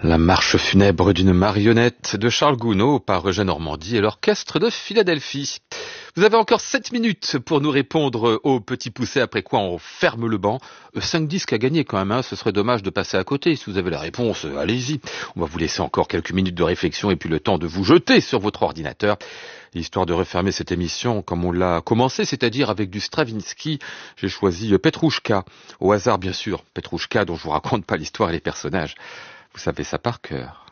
La marche funèbre d'une marionnette de Charles Gounod par Eugène Ormandy et l'orchestre de Philadelphie. Vous avez encore 7 minutes pour nous répondre au petit poussé, après quoi on ferme le banc. 5 disques à gagner quand même, hein. Ce serait dommage de passer à côté. Si vous avez la réponse, allez-y. On va vous laisser encore quelques minutes de réflexion et puis le temps de vous jeter sur votre ordinateur. Histoire de refermer cette émission comme on l'a commencé, c'est-à-dire avec du Stravinsky, j'ai choisi Petrouchka. Au hasard bien sûr, Petrouchka dont je vous raconte pas l'histoire et les personnages. Vous savez ça par cœur.